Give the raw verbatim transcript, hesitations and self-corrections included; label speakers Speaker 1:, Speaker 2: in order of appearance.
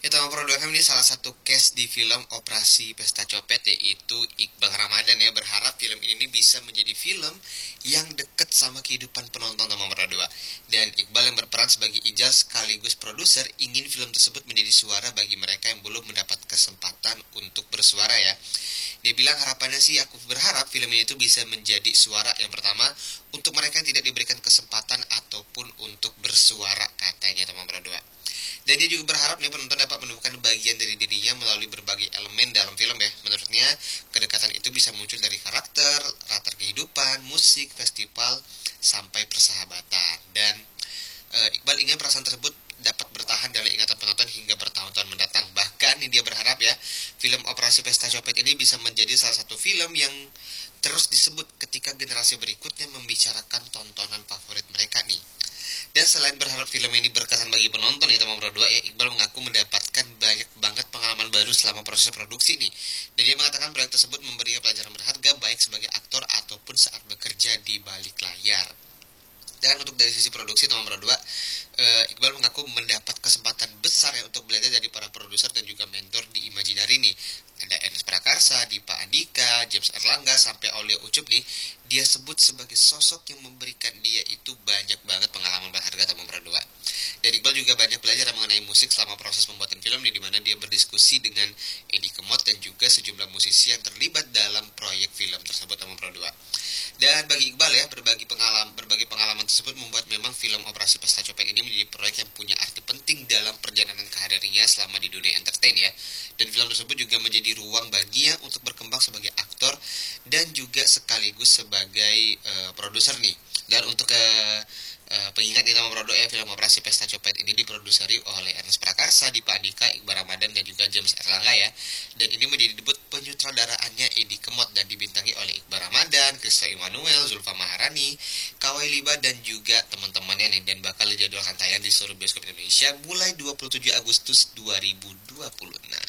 Speaker 1: Ya, Tama Production ini salah satu case di film Operasi Pesta Copet, yaitu Iqbal Ramadan ya, berharap film ini bisa menjadi film yang dekat sama kehidupan penonton Tama Production. Dan Iqbal yang berperan sebagai Ijal sekaligus produser ingin film tersebut menjadi suara bagi mereka yang belum mendapat kesempatan untuk bersuara ya. Dia bilang harapannya sih, aku berharap film ini tuh bisa menjadi suara yang pertama untuk mereka yang tidak diberikan kesempatan ataupun untuk bersuara, katanya Tama Production. Dan dia juga berharap nih penonton dapat menemukan bagian dari dirinya melalui berbagai elemen dalam film ya. Menurutnya, kedekatan itu bisa muncul dari karakter, latar kehidupan, musik, festival, sampai persahabatan. Dan e, Iqbal ingin perasaan tersebut dapat bertahan dalam ingatan penonton hingga bertahun-tahun mendatang. Bahkan nih dia berharap ya, film Operasi Pesta Copet ini bisa menjadi salah satu film yang terus disebut ketika generasi berikutnya membicarakan tontonan favorit mereka nih. Dan selain berharap film ini berkesan bagi penonton ya Tama Production ya, Iqbal mengaku mendapatkan banyak banget pengalaman baru selama proses produksi nih. Dan dia mengatakan proyek tersebut memberinya pelajaran berharga baik sebagai aktor ataupun saat bekerja di balik layar. Dan untuk dari sisi produksi Tama Production, uh, Iqbal mengaku mendapat kesempatan besar ya untuk belajar dari para produser dan juga mentor di Imaginary nih. Ada Ernest Prakarsa, Dipa Andika, James Erlangga, sampai Aulia Ucup nih. Dia sebut sebagai sosok yang memberikan dia itu banyak banget pengalaman berharga Tama Production. Dan Iqbal juga banyak belajar mengenai musik selama proses pembuatan film nih, di mana dia berdiskusi dengan Eddie Kemot dan juga sejumlah musisi yang terlibat dalam proyek film tersebut Tama Production. Dan bagi Iqbal ya, berbagi pengalaman berbagi pengalaman tersebut membuat memang film Operasi Pesta Copet ini menjadi proyek yang punya arti penting dalam perjalanan karirnya selama di dunia entertain ya. Dan film tersebut juga menjadi ruang baginya untuk berkembang sebagai aktor dan juga sekaligus sebagai uh, produser nih. Dan untuk uh, uh, pengingat nih Tama Production ya, film Operasi Pesta Copet ini diproduseri oleh Ernest Prakarsa, Dipa Andika, Iqbal Ramadan dan juga James Erlangga ya. Dan ini menjadi debut penyutradaraannya Eddie Kemot dan dibintangi oleh Iqbal Ramadan, Krista Immanuel, Zulfa Maharani, Kawai Liba dan juga teman-temannya nih, dan bakal dijadwalkan tayang di seluruh bioskop Indonesia mulai dua puluh tujuh Agustus dua ribu dua puluh enam.